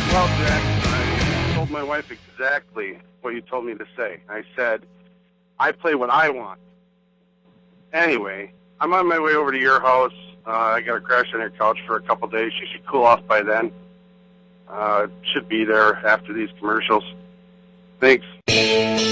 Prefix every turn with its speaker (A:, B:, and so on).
A: Well, Jack, I told my wife exactly what you told me to say. I said, I play what I want. Anyway, I'm on my way over to your house. I got to crash on your couch for a couple days. You should cool off by then. Should be there after these commercials. Thanks.